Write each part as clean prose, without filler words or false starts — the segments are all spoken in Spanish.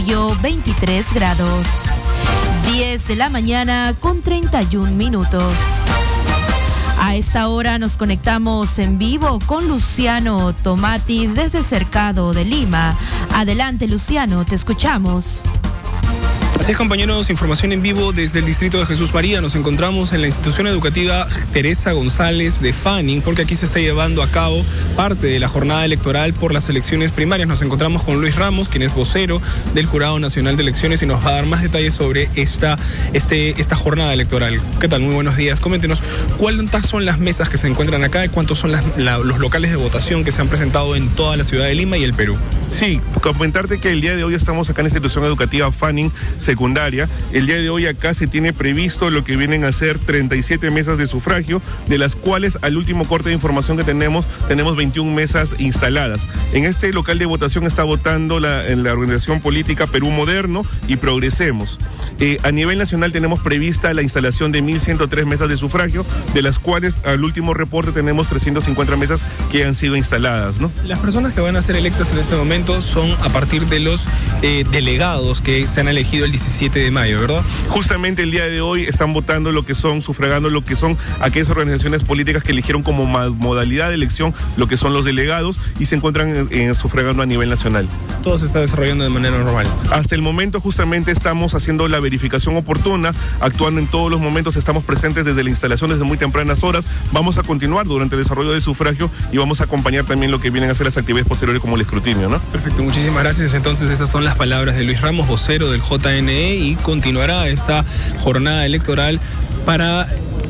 23 grados. 10 de la mañana con 31 minutos. A esta hora nos conectamos en vivo con Luciano Tomatis desde Cercado de Lima. Adelante, Luciano, te escuchamos. Así es, compañeros, información en vivo desde el distrito de Jesús María. Nos encontramos en la institución educativa Teresa González de Fanning, porque aquí se está llevando a cabo parte de la jornada electoral por las elecciones primarias. Nos encontramos con Luis Ramos, quien es vocero del Jurado Nacional de Elecciones, y nos va a dar más detalles sobre esta jornada electoral. ¿Qué tal? Muy buenos días. Coméntenos, ¿cuántas son las mesas que se encuentran acá y cuántos son los locales de votación que se han presentado en toda la ciudad de Lima y el Perú? Sí, comentarte que el día de hoy estamos acá en la institución educativa Fanning secundaria. El día de hoy acá se tiene previsto lo que vienen a ser 37 mesas de sufragio, de las cuales al último corte de información que tenemos 21 mesas instaladas. En este local de votación está votando en la organización política Perú Moderno y Progresemos. A nivel nacional tenemos prevista la instalación de 1.103 mesas de sufragio, de las cuales al último reporte tenemos 350 mesas que han sido instaladas, ¿no? Las personas que van a ser electas en este momento son a partir de los delegados que se han elegido el 17 de mayo, ¿verdad? Justamente el día de hoy están votando sufragando lo que son aquellas organizaciones políticas que eligieron como modalidad de elección lo que son los delegados y se encuentran sufragando a nivel nacional. Todo se está desarrollando de manera normal. Hasta el momento justamente estamos haciendo la verificación oportuna, actuando en todos los momentos, estamos presentes desde la instalación desde muy tempranas horas. Vamos a continuar durante el desarrollo del sufragio y vamos a acompañar también lo que vienen a ser las actividades posteriores como el escrutinio, ¿no? Perfecto, muchísimas gracias. Entonces esas son las palabras de Luis Ramos, vocero del JNE, y continuará esta jornada electoral para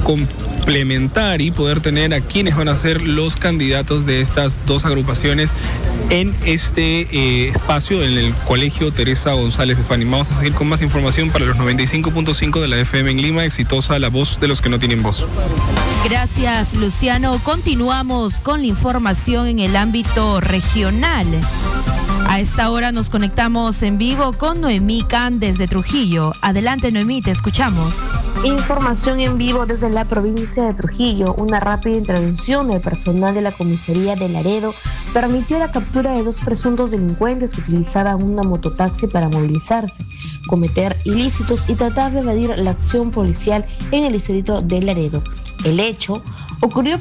complementar y poder tener a quienes van a ser los candidatos de estas dos agrupaciones en este espacio en el Colegio Teresa González de Fanning. Vamos a seguir con más información para los 95.5 de la FM en Lima. Exitosa la voz de los que no tienen voz. Gracias, Luciano. Continuamos con la información en el ámbito regional. A esta hora nos conectamos en vivo con Noemí Can desde Trujillo. Adelante, Noemí, te escuchamos. Información en vivo desde la provincia de Trujillo. Una rápida intervención del personal de la comisaría de Laredo permitió la captura de dos presuntos delincuentes que utilizaban una mototaxi para movilizarse, cometer ilícitos y tratar de evadir la acción policial en el distrito de Laredo. El hecho ocurrió